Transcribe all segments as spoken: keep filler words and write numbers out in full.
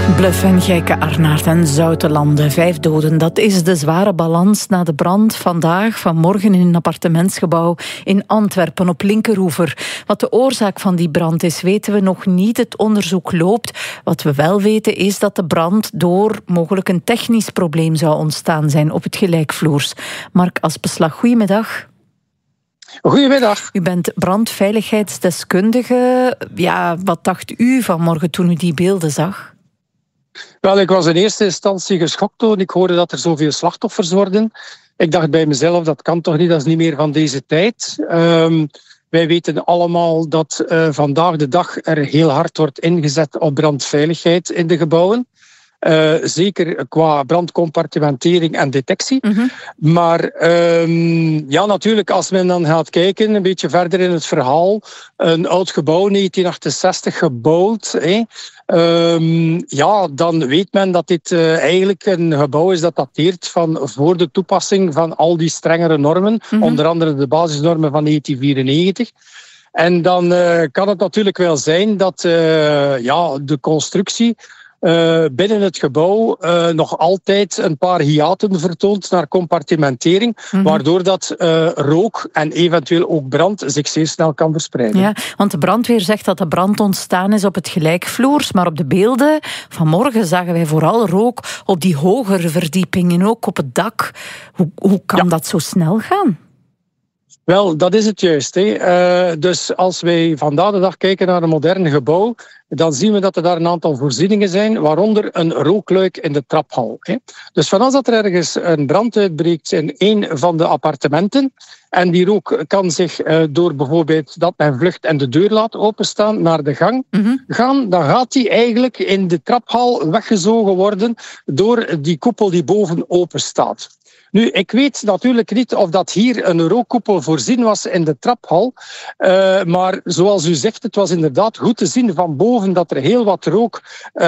Bluff en Gekke Arnaert en Zoutelanden. Vijf doden, dat is de zware balans na de brand vandaag, vanmorgen in een appartementsgebouw in Antwerpen op Linkeroever. Wat de oorzaak van die brand is, weten we nog niet. Het onderzoek loopt. Wat we wel weten is dat de brand door mogelijk een technisch probleem zou ontstaan zijn op het gelijkvloers. Mark Aspeslag, goedemiddag. Goedemiddag. U bent brandveiligheidsdeskundige. Ja, wat dacht u vanmorgen toen u die beelden zag? Wel, ik was in eerste instantie geschokt toen ik hoorde dat er zoveel slachtoffers worden. Ik dacht bij mezelf, dat kan toch niet, dat is niet meer van deze tijd. Um, wij weten allemaal dat uh, vandaag de dag er heel hard wordt ingezet op brandveiligheid in de gebouwen. Uh, zeker qua brandcompartimentering en detectie. Mm-hmm. Maar um, ja, natuurlijk, als men dan gaat kijken, een beetje verder in het verhaal, een oud gebouw, negentien achtenzestig gebouwd, hè, um, ja, dan weet men dat dit uh, eigenlijk een gebouw is dat dateert van voor de toepassing van al die strengere normen, mm-hmm. onder andere de basisnormen van negentien vierennegentig. En dan uh, kan het natuurlijk wel zijn dat uh, ja, de constructie Uh, binnen het gebouw uh, nog altijd een paar hiaten vertoont naar compartimentering, mm-hmm. waardoor dat uh, rook en eventueel ook brand zich zeer snel kan verspreiden. Ja, want de brandweer zegt dat de brand ontstaan is op het gelijkvloers, maar op de beelden vanmorgen zagen wij vooral rook op die hogere verdiepingen, ook op het dak. Hoe, hoe kan ja. dat zo snel gaan? Wel, dat is het juist. Hè. Uh, dus als wij vandaag de dag kijken naar een modern gebouw, dan zien we dat er daar een aantal voorzieningen zijn, waaronder een rookluik in de traphal. Hè. Dus van als dat er ergens een brand uitbreekt in een van de appartementen, en die rook kan zich uh, door bijvoorbeeld dat men vlucht en de deur laat openstaan naar de gang mm-hmm. gaan, dan gaat die eigenlijk in de traphal weggezogen worden door die koepel die boven open staat. Nu, ik weet natuurlijk niet of dat hier een rookkoepel voorzien was in de traphal. Uh, maar zoals u zegt, het was inderdaad goed te zien van boven dat er heel wat rook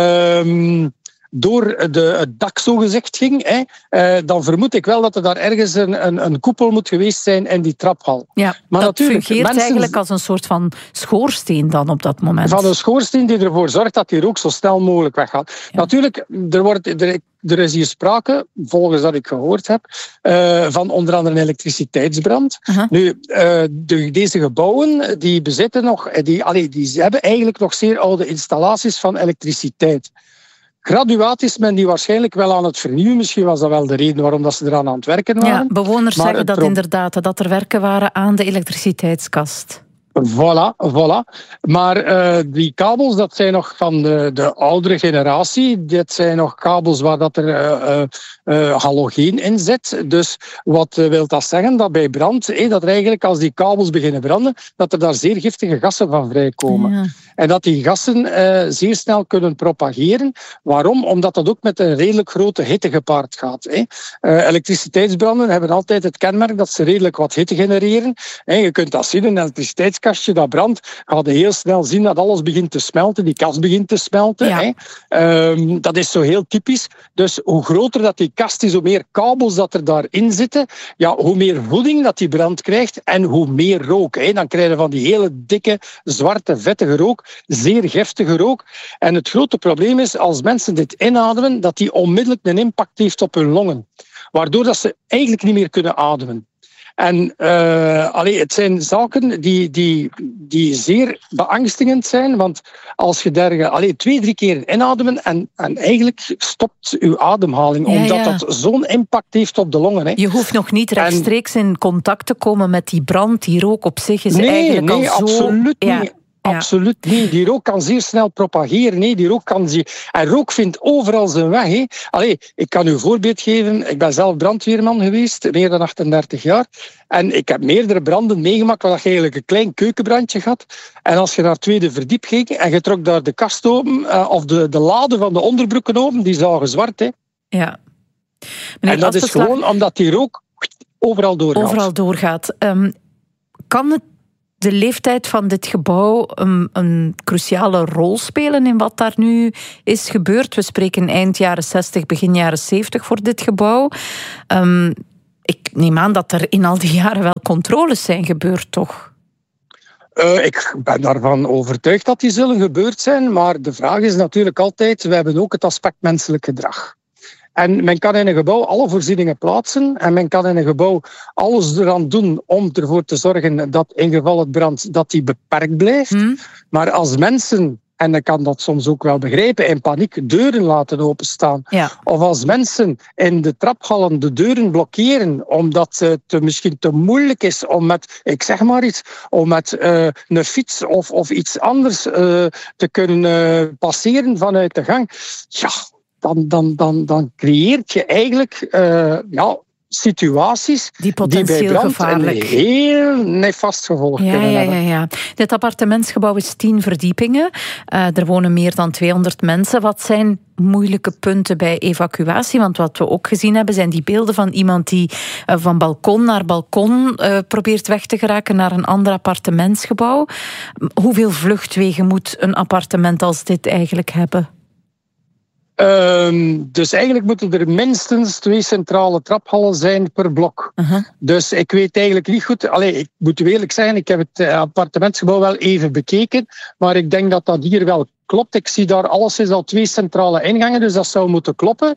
Uh, door de, het dak zogezegd ging, hè, uh, dan vermoed ik wel dat er daar ergens een, een, een koepel moet geweest zijn in die traphal. Ja, maar dat fungeert mensen, eigenlijk als een soort van schoorsteen dan op dat moment. Van een schoorsteen die ervoor zorgt dat die rook zo snel mogelijk weggaat. Ja. Natuurlijk, er, wordt, er, er is hier sprake, volgens wat ik gehoord heb, uh, van onder andere een elektriciteitsbrand. Uh-huh. Nu, uh, de, deze gebouwen, die bezitten nog, die, allee, die hebben eigenlijk nog zeer oude installaties van elektriciteit. Graduaat is men die waarschijnlijk wel aan het vernieuwen. Misschien was dat wel de reden waarom dat ze eraan aan het werken waren. Ja, bewoners maar zeggen dat pro- inderdaad, dat er werken waren aan de elektriciteitskast. Voilà, voilà. Maar uh, die kabels, dat zijn nog van de, de oudere generatie. Dit zijn nog kabels waar dat er uh, uh, halogeen in zit. Dus wat uh, wil dat zeggen? Dat bij brand, hey, dat er eigenlijk als die kabels beginnen branden, dat er daar zeer giftige gassen van vrijkomen. Ja. En dat die gassen uh, zeer snel kunnen propageren. Waarom? Omdat dat ook met een redelijk grote hitte gepaard gaat. Hè. Uh, elektriciteitsbranden hebben altijd het kenmerk dat ze redelijk wat hitte genereren. En je kunt dat zien, een elektriciteitskastje dat brandt, ga je heel snel zien dat alles begint te smelten, die kast begint te smelten. Ja. Hè. Um, dat is zo heel typisch. Dus hoe groter dat die kast is, hoe meer kabels dat er daarin zitten, ja, hoe meer voeding dat die brand krijgt en hoe meer rook. Hè. Dan krijg je van die hele dikke, zwarte, vettige rook. Zeer giftige rook. En het grote probleem is, als mensen dit inademen, dat die onmiddellijk een impact heeft op hun longen. Waardoor dat ze eigenlijk niet meer kunnen ademen. En uh, allee, het zijn zaken die, die, die zeer beangstigend zijn, want als je dergelijke allee, twee, drie keer inademen en, en eigenlijk stopt uw ademhaling, ja, omdat ja. dat zo'n impact heeft op de longen. Hè. Je hoeft nog niet rechtstreeks en, in contact te komen met die brand. Die rook op zich is nee, eigenlijk nee, al zo... absoluut ja. niet. Ja. Absoluut niet. Die rook kan zeer snel propageren. Nee, die rook kan zie... En rook vindt overal zijn weg. Hè. Allee, ik kan u een voorbeeld geven. Ik ben zelf brandweerman geweest, meer dan achtendertig jaar. En ik heb meerdere branden meegemaakt waar je eigenlijk een klein keukenbrandje had. En als je naar het tweede verdiep ging en je trok daar de kast open, uh, of de, de lade van de onderbroeken open, die zagen zwart. Hè. Ja. Meneer en dat is gewoon omdat die rook overal doorgaat. Overal doorgaat. Um, kan het de leeftijd van dit gebouw een, een cruciale rol spelen in wat daar nu is gebeurd? We spreken eind jaren zestig, begin jaren zeventig voor dit gebouw. Um, ik neem aan dat er in al die jaren wel controles zijn gebeurd, toch? Uh, ik ben daarvan overtuigd dat die zullen gebeurd zijn, maar de vraag is natuurlijk altijd, we hebben ook het aspect menselijk gedrag. En men kan in een gebouw alle voorzieningen plaatsen en men kan in een gebouw alles eraan doen om ervoor te zorgen dat in geval het brandt, dat die beperkt blijft. Hmm. Maar als mensen, en ik kan dat soms ook wel begrijpen, in paniek deuren laten openstaan. Ja. Of als mensen in de traphallen de deuren blokkeren, omdat het misschien te moeilijk is om met, ik zeg maar iets, om met uh, een fiets of, of iets anders uh, te kunnen uh, passeren vanuit de gang. Ja, dan, dan, dan, dan creëert je eigenlijk uh, ja, situaties die potentieel die bij brand gevaarlijk een heel nefast gevolg ja, kunnen ja, hebben. Ja, ja. Dit appartementsgebouw is tien verdiepingen. Uh, er wonen meer dan tweehonderd mensen. Wat zijn moeilijke punten bij evacuatie? Want wat we ook gezien hebben, zijn die beelden van iemand die uh, van balkon naar balkon uh, probeert weg te geraken naar een ander appartementsgebouw. Hoeveel vluchtwegen moet een appartement als dit eigenlijk hebben? Um, dus eigenlijk moeten er minstens twee centrale traphallen zijn per blok. Uh-huh. Dus ik weet eigenlijk niet goed. Allee, ik moet u eerlijk zeggen, ik heb het appartementsgebouw wel even bekeken, maar ik denk dat dat hier wel klopt. Ik zie daar alleszins al twee centrale ingangen, dus dat zou moeten kloppen.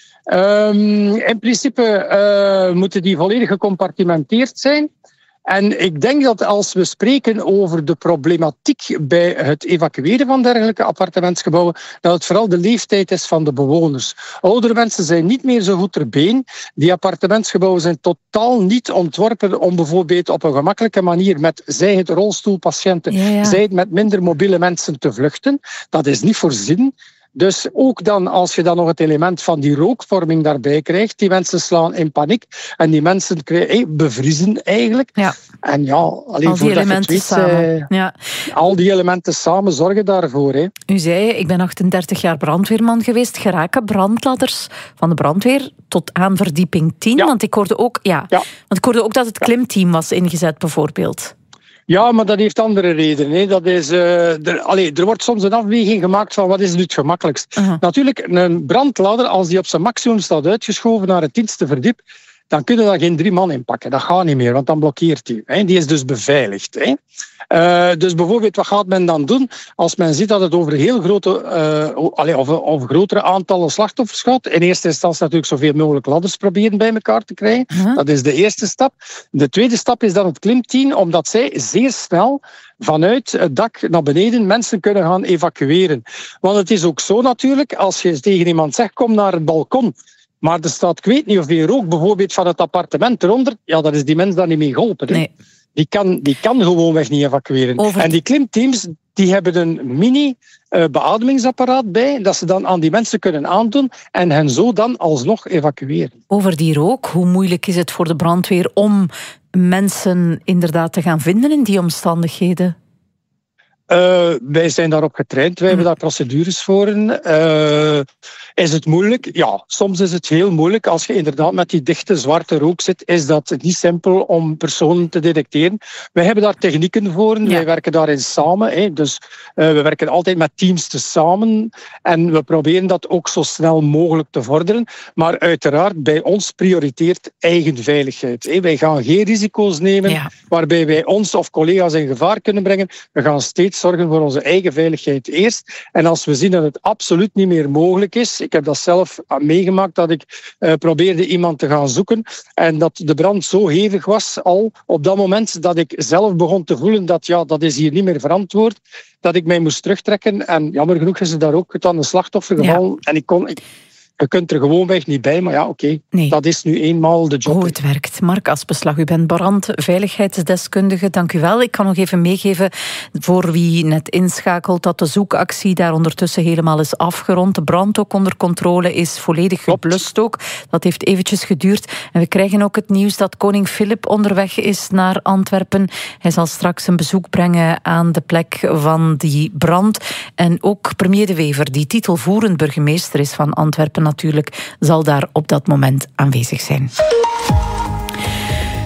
Um, in principe uh, moeten die volledig gecompartimenteerd zijn. En ik denk dat als we spreken over de problematiek bij het evacueren van dergelijke appartementsgebouwen, dat het vooral de leeftijd is van de bewoners. Oudere mensen zijn niet meer zo goed ter been. Die appartementsgebouwen zijn totaal niet ontworpen om bijvoorbeeld op een gemakkelijke manier met zij het rolstoelpatiënten, ja, ja. zij het met minder mobiele mensen te vluchten. Dat is niet voorzien. Dus ook dan, als je dan nog het element van die rookvorming daarbij krijgt, die mensen slaan in paniek en die mensen krijgen, hey, bevriezen eigenlijk. Ja. En ja, alleen al die elementen weet, samen. Uh, ja. Al die elementen samen zorgen daarvoor. Hè. U zei, ik ben achtendertig jaar brandweerman geweest. Geraken brandladders van de brandweer tot aan verdieping tien? Ja. Want ik hoorde ook, ja, ja. Want ik hoorde ook dat het klimteam was ingezet, bijvoorbeeld. Ja, maar dat heeft andere redenen. Hè. Dat is, uh, er, allee, er wordt soms een afweging gemaakt van wat is nu het gemakkelijkst. Uh-huh. Natuurlijk, een brandladder, als die op zijn maximum staat uitgeschoven naar het tienste verdiep, dan kunnen daar geen drie man in pakken. Dat gaat niet meer, want dan blokkeert die. Hè. Die is dus beveiligd. Hè. Uh, dus bijvoorbeeld, wat gaat men dan doen als men ziet dat het over heel grote, uh, allee, of, of grotere aantallen slachtoffers gaat? In eerste instantie natuurlijk zoveel mogelijk ladders proberen bij elkaar te krijgen. Uh-huh. Dat is de eerste stap. De tweede stap is dan het klimteam, omdat zij zeer snel vanuit het dak naar beneden mensen kunnen gaan evacueren. Want het is ook zo natuurlijk, als je tegen iemand zegt, kom naar het balkon, maar er staat, ik weet niet of die rook bijvoorbeeld van het appartement eronder, ja, dat is die mens daar niet mee geholpen. Hè? Nee. Die kan, die kan gewoonweg niet evacueren. Over... En die klimteams die hebben een mini-beademingsapparaat bij, dat ze dan aan die mensen kunnen aandoen en hen zo dan alsnog evacueren. Over die rook, hoe moeilijk is het voor de brandweer om mensen inderdaad te gaan vinden in die omstandigheden? Uh, wij zijn daarop getraind, wij hebben daar procedures voor. Uh, is het moeilijk? Ja, soms is het heel moeilijk. Als je inderdaad met die dichte zwarte rook zit, is dat niet simpel om personen te detecteren. Wij hebben daar technieken voor, ja. Wij werken daarin samen. Hè. Dus uh, we werken altijd met teams te samen en we proberen dat ook zo snel mogelijk te vorderen. Maar uiteraard, bij ons prioriteert eigen veiligheid. Hè. Wij gaan geen risico's nemen, ja. waarbij wij ons of collega's in gevaar kunnen brengen. We gaan steeds zorgen voor onze eigen veiligheid eerst. En als we zien dat het absoluut niet meer mogelijk is, ik heb dat zelf meegemaakt, dat ik uh, probeerde iemand te gaan zoeken en dat de brand zo hevig was al op dat moment dat ik zelf begon te voelen dat ja, dat is hier niet meer verantwoord, dat ik mij moest terugtrekken. En jammer genoeg is er daar ook het aan een slachtoffer gevallen. Ja. En ik kon... Ik, Je kunt er gewoonweg niet bij, maar ja, oké, okay, nee. Dat is nu eenmaal de job. Hoe het werkt. Mark Asbeslag, u bent brandveiligheidsdeskundige. Dank u wel. Ik kan nog even meegeven voor wie net inschakelt dat de zoekactie daar ondertussen helemaal is afgerond. De brand ook onder controle is volledig geblust ook. Dat heeft eventjes geduurd. En we krijgen ook het nieuws dat koning Filip onderweg is naar Antwerpen. Hij zal straks een bezoek brengen aan de plek van die brand. En ook premier De Wever, die titelvoerend burgemeester is van Antwerpen natuurlijk, zal daar op dat moment aanwezig zijn.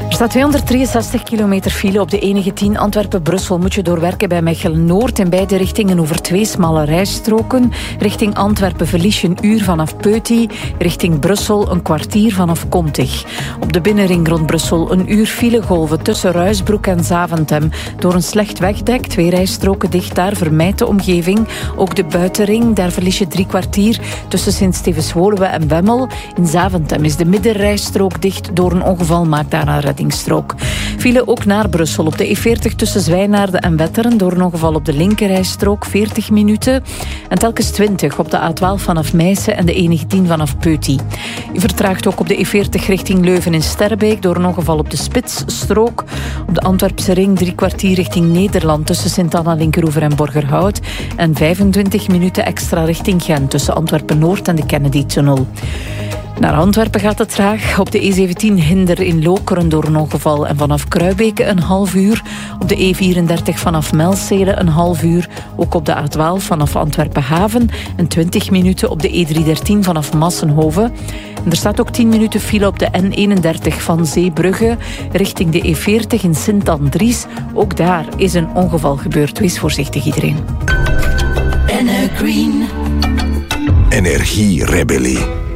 Er staat tweehonderddrieënzestig kilometer file op de N negentien Antwerpen-Brussel. Moet je doorwerken bij Mechelen-Noord in beide richtingen over twee smalle rijstroken. Richting Antwerpen verlies je een uur vanaf Peuty. Richting Brussel een kwartier vanaf Komtig. Op de binnenring rond Brussel een uur filegolven tussen Ruisbroek en Zaventem. Door een slecht wegdek, twee rijstroken dicht daar, vermijd de omgeving. Ook de buitenring, daar verlies je drie kwartier tussen Sint-Stevens-Woluwe en Wemmel. In Zaventem is de middenrijstrook dicht door een ongeval, maakt daar een reddingstrook. File ook naar Brussel op de E veertig tussen Zwijnaarden en Wetteren door een ongeval op de linkerrijstrook, veertig minuten. En telkens twintig op de A twaalf vanaf Meissen en de E negentien vanaf Peuty. Je vertraagt ook op de E veertig richting Leuven in Sterrebeek door een ongeval op de Spitsstrook. Op de Antwerpse ring drie kwartier richting Nederland tussen Sint-Anna, Linkeroever en Borgerhout. En vijfentwintig minuten extra richting Gent tussen Antwerpen-Noord en de Kennedy-tunnel. Naar Antwerpen gaat het traag. Op de E zeventien Hinder in Lokeren door een ongeval en vanaf Kruibeke een half uur. Op de E vierendertig vanaf Melstede een half uur. Ook op de A twaalf vanaf Antwerpen-Haven en twintig minuten op de E driehonderddertien vanaf Massenhoven. En er staat ook tien minuten file op de N eenendertig van Zeebrugge richting de E veertig in Sint-Andries. Ook daar is een ongeval gebeurd. Wees voorzichtig iedereen. Energreen. Energierebellie.